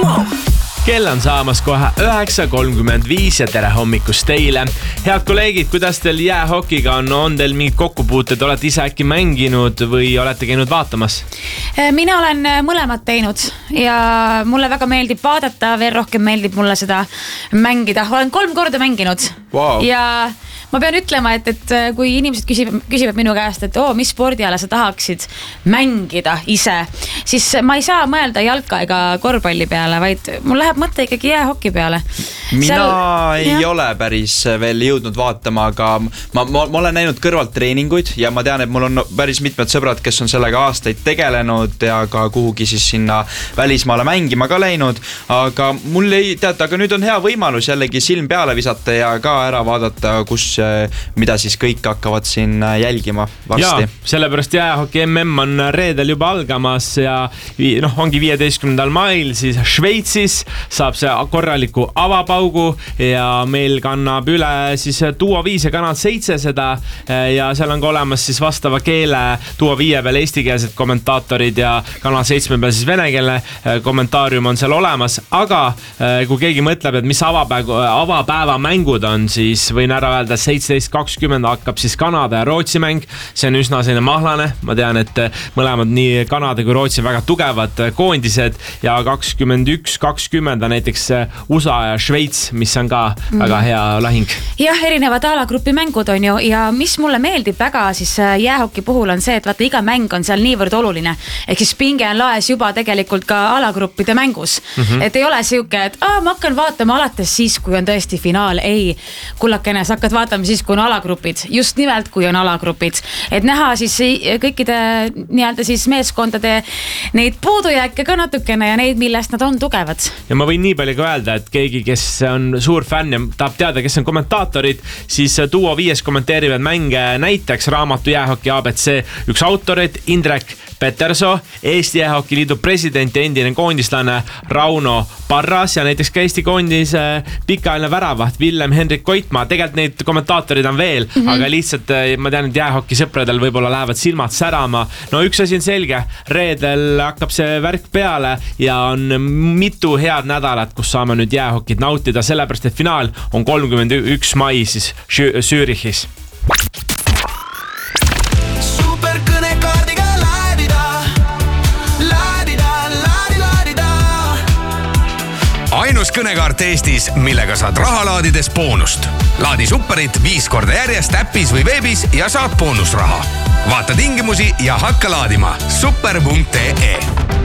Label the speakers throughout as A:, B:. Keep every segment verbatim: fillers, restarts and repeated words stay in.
A: Kell on saamas kohe üheksa kolmkümmend viis ja tere hommikust teile. Head kolleegid, kuidas teil jäähokiga on? On teil mingid kokkupuuted? Olete ise äkki mänginud või olete käinud vaatamas?
B: Mina olen mõlemad teinud ja mulle väga meeldib vaadata, veel rohkem meeldib mulle seda mängida. Olen kolm korda mänginud
C: wow.
B: ja ma pean ütlema, et, et kui inimesed küsivad, küsivad minu käest, et oo, mis spordiala sa tahaksid mängida ise, siis ma ei saa mõelda jalka ega korvpalli peale, vaid mul läheb mõte ikkagi jäähoki peale.
C: Mina
B: Seal,
C: ei
B: ja.
C: ole päris veel jõudnud vaatama, aga ma, ma, ma olen näinud kõrvalt treeninguid ja ma tean, et mul on päris mitmed sõbrad, kes on sellega aastaid tegelenud ja ka kuhugi siis sinna välismaale mängima ka läinud, aga mul ei teata, aga nüüd on hea võimalus jällegi silm peale visata ja ka ära vaadata, kus mida siis kõik hakkavad siin jälgima varsti.
A: Ja, sellepärast jäähoki M M on reedel juba algamas ja noh, ongi viieteistkümnendal mail siis Šveitsis saab see korraliku avapaugu ja meil kannab üle siis Duo viis ja Kanal seitse seda ja seal on ka olemas siis vastava keele Duo viie peal eestikeelsed kommentaatorid ja Kanal seitsme peal siis venekeelne kommentaarium on seal olemas, aga kui keegi mõtleb, et mis avapäeva, avapäeva mängud on, siis võin ära öelda, seitseteist kakskümmend hakkab siis Kanada ja Rootsi mäng. See on üsna selline mahlane. Ma tean, et mõlemad nii Kanada kui Rootsi väga tugevad koondised ja kakskümmend üks kakskümmend on näiteks U S A ja Šveits, mis on ka mm. väga hea lahing.
B: Jah, erinevad alagrupi mängud on ju ja mis mulle meeldib väga siis jäähoki puhul on see, et vaata iga mäng on seal niivõrd oluline. Ehk siis pinge on laes juba tegelikult ka alagruppide mängus. Mm-hmm. Et ei ole siuke, et aa, ma hakkan vaatama alates siis, kui on tõesti finaal. Ei, kullakene, sa hakkad vaatama siis, kui on alagrupid. Just nimelt, kui on alagrupid. Et näha siis kõikide nii-öelda siis meeskondade neid puudujääke ka natukene ja neid, millest nad on tugevad.
A: Ja ma võin nii palju ka öelda, et keegi, kes on suur fänn ja tahab teada, kes on kommentaatorid, siis Duo viies kommenteerivad mänge näiteks raamatu Jäähoki A B C üks autorid Indrek Peterso, Eesti Jäähoki Liidu president ja endine koondislane Rauno Parras ja näiteks ka Eesti koondis pikaajaline väravaht Villem Henrik Koitmaa. Tegelikult neid kommentaatorid on veel, mm-hmm. aga lihtsalt ma tean, et jäähoki sõpradel võib-olla lähevad silmad särama. No üks asi on selge, reedel hakkab see värk peale ja on mitu head nädalat, kus saame nüüd jäähokit nautida, sellepärast et finaal on kolmkümmend üks mai siis Zürichis.
D: Ainus kõnekaart Eestis, millega saad raha laadides boonust. Laadi superit viis korda järjest äppis või veebis ja saad boonusraha. Vaata tingimusi ja hakka laadima super punkt ee.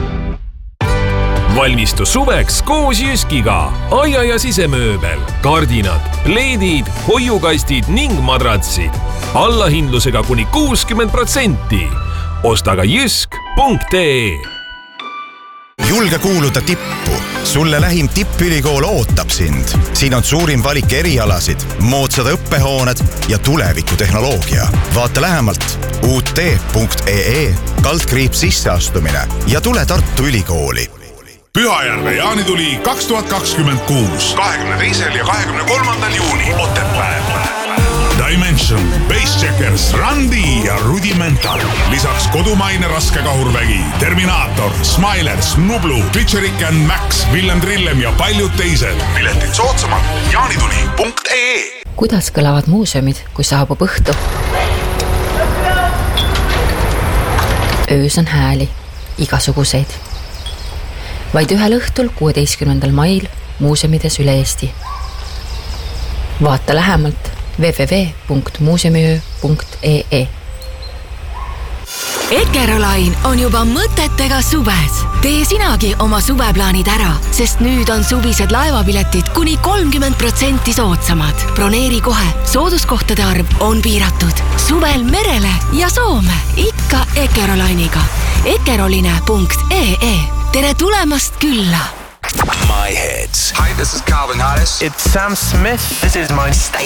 E: Valmistu suveks koos Jyskiga. Aia ja sisemööbel, kardinad, pleedid, hoiukastid ning madratsid. Allahindlusega kuni kuuskümmend protsenti. Osta ka jysk punkt ee.
F: Julge kuuluda tippu. Sulle lähim tippülikool ootab sind. Siin on suurim valik erialasid, moodsad õppehooned ja tulevikutehnoloogia. Vaata lähemalt u t punkt ee, kaldkriip sisseastumine ja tule Tartu Ülikooli.
G: Pühajärve jaanituli kaks tuhat kakskümmend kuus. kahekümne teisel ja kahekümne kolmandal juuni Otepääl. Dimension, Basecheckers, Randi ja Rudimental. Lisaks kodumaine raskekahurvägi, Terminator, Smilers, Nublu, Twitcherik and Max, Willem Trillem ja paljud teised. Piletid sootsamalt jaanituli punkt ee.
H: Kuidas kõlavad muuseumid, kui saabub õhtu? Öös on hääli, igasuguseid. Vaid ühel õhtul kuueteistkümnendal mail muuseumides üle Eesti. Vaata lähemalt w w w punkt muuseumiöö punkt ee.
I: Ekerolain on juba mõtetega suves. Tee sinagi oma suveplaanid ära, sest nüüd on suvised laevapiletid kuni kolmkümmend protsenti soodsamad. Broneeri kohe, sooduskohtade arv on piiratud. Suvel merele ja Soome, ikka Ekerolainiga. ekeroline punkt ee. Tere tulemast külla!
D: My Hits.
J: Hi, this is Calvin Harris.
K: It's Sam Smith. This is my